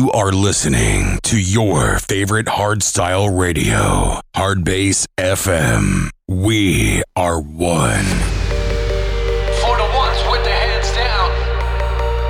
You are listening to your favorite hardstyle radio, Hardbass FM. We are one.